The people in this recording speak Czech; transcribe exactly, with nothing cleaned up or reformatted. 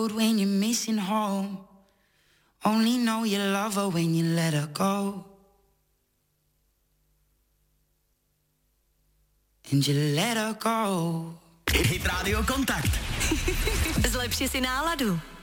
When you're missing home, only know you love her when you let her go. And you let her go. Hit Radio Kontakt. Zlepši si náladu.